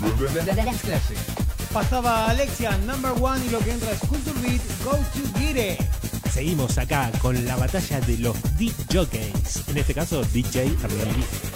Dance Classic. Pasaba Alexia, Number One, y lo que entra es Culture Beat, Go to Get It. Seguimos acá con la batalla de los DJs. En este caso, DJ Arnaldi.